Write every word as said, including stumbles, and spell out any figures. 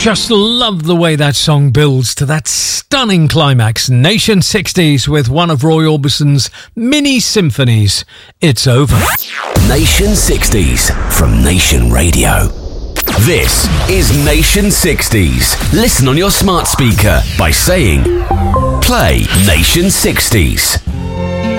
Just love the way that song builds to that stunning climax. Nation sixties with one of Roy Orbison's mini symphonies. It's over. Nation sixties from Nation Radio. This is Nation sixties. Listen on your smart speaker by saying, play Nation sixties.